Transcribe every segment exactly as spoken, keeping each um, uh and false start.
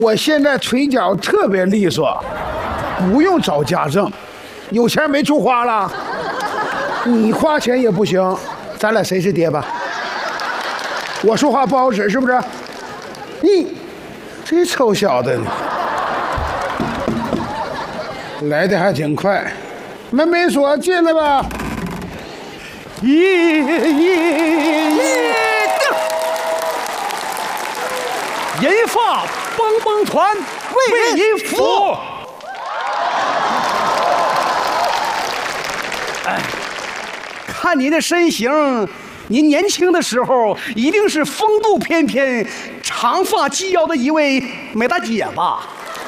我现在腿脚特别利索，不用找家政，有钱没处花了。你花钱也不行，咱俩谁是爹吧？我说话不好使是不是？你这臭小子，来的还挺快。门没锁，进来吧。 一一一银发帮帮团为您服务。哎，看您的身形，您年轻的时候一定是风度翩翩、长发及腰的一位美大姐吧？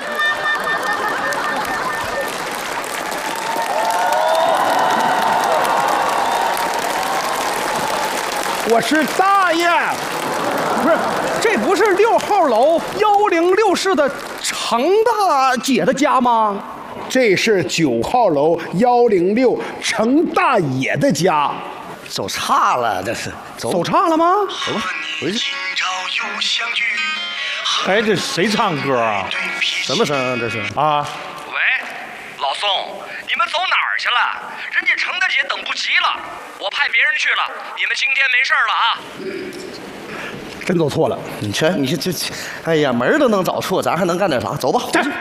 我是大爷， 不是，这不是六号楼幺零六室的程大姐的家吗？ 这是九号楼幺零六程大爷的家。 走岔了，这是走走岔了吗？ 走吧，回去。 哎，这谁唱歌啊？ 什么声啊？这是啊？ 喂，老宋，你们走哪儿去了？人家程大姐等不及了，我派别人去了。你们今天没事了啊？ 真走错了。 你瞧，你这这，哎呀，门都能找错，咱还能干点啥？走吧。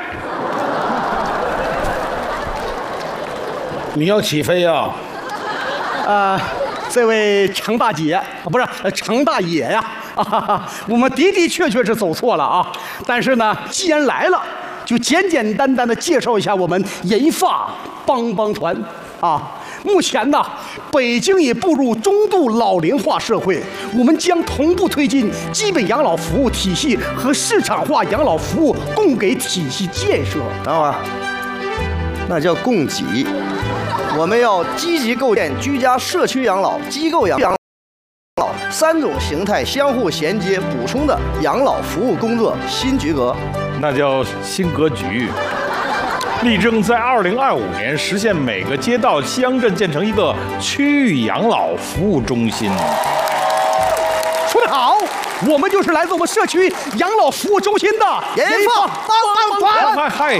你要起飞呀、啊？ 啊、呃，这位程大姐啊，不是程大爷呀，啊，我们的的确确是走错了啊。但是呢，既然来了，就简简单单的介绍一下我们银发帮帮团啊。目前呢，北京已步入中度老龄化社会，我们将同步推进基本养老服务体系和市场化养老服务供给体系建设。 等会儿，那叫供给。我们要积极构建居家社区养老、机构养老三种形态相互衔接、补充的养老服务工作新局格， 那叫新格局。力争在二零二五年实现每个街道、乡镇建成一个区域养老服务中心。 说得好，我们就是来自我们社区养老服务中心的银发帮帮团。 嗨嗨。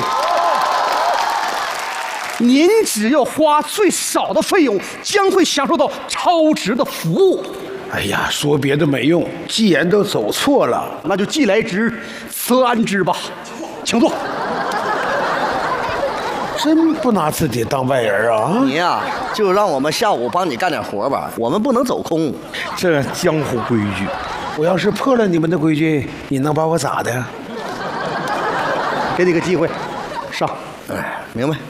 您只要花最少的费用，将会享受到超值的服务。 哎呀，说别的没用，既然都走错了， 那就既来之，则安之吧。请坐。 真不拿自己当外人啊！ 你呀、啊，就让我们下午帮你干点活吧，我们不能走空。 这江湖规矩， 我要是破了你们的规矩，你能把我咋的？ 给你个机会，上。 哎，明白。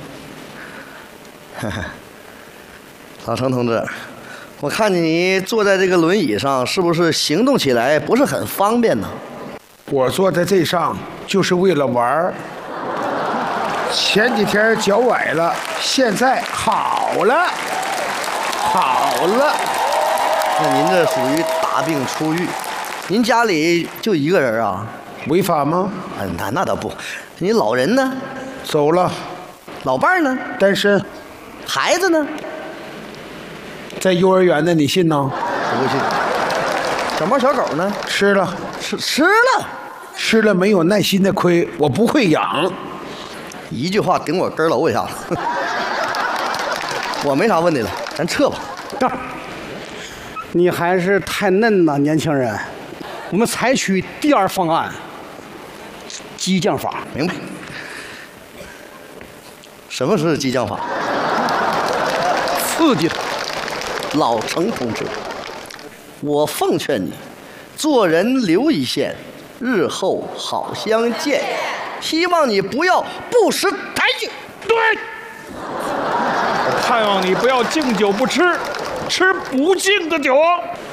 老程同志，我看见你坐在这个轮椅上，是不是行动起来不是很方便呢？ 我坐在这上就是为了玩儿。前几天脚崴了，现在好了，好了。 那您这属于大病初愈。您家里就一个人啊？ 违法吗？ 啊，那那倒不。你老人呢？ 走了。 老伴儿呢？ 单身。 孩子呢？ 在幼儿园呢，你信呢？ 我不信。小猫小狗呢？ 吃了， 吃吃了， 吃了没有耐心的亏，我不会养。 一句话顶我根楼一下子。我没啥问题了，咱撤吧。 你还是太嫩了，年轻人。我们采取第二方案，激将法。 明白。什么是激将法？ 刺激他。 老程同志，我奉劝你，做人留一线，日后好相见。希望你不要不识抬举。 对。我盼望你不要敬酒不吃，吃不敬的酒。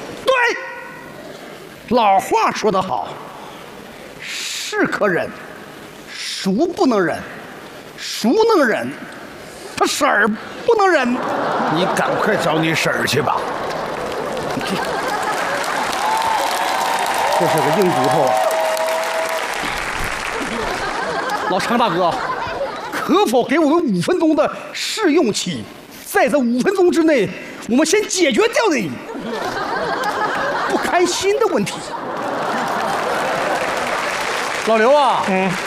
对。老话说得好，是可忍，孰不能忍？孰能忍？他婶儿不能忍。 你赶快找你婶儿去吧。 这是个硬骨头啊！老程大哥，可否给我们五分钟的试用期？在这五分钟之内，我们先解决掉你不开心的问题。老刘啊，嗯，